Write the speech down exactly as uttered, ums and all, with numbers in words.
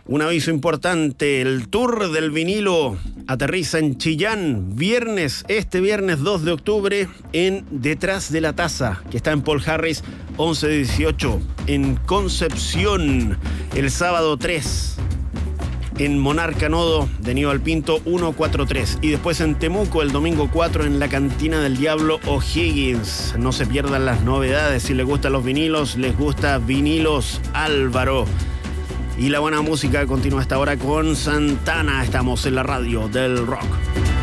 Un aviso importante, el Tour del Vinilo aterriza en Chillán, viernes, este viernes dos de octubre, en Detrás de la Taza, que está en Paul Harris once dieciocho, en Concepción, el sábado tres, en Monarca Nodo de Aníbal Pinto ciento cuarenta y tres, y después en Temuco el domingo cuatro en la Cantina del Diablo O'Higgins. No se pierdan las novedades, si les gustan los vinilos, les gusta Vinilos Álvaro. Y la buena música continúa hasta ahora con Santana. Estamos en la radio del rock.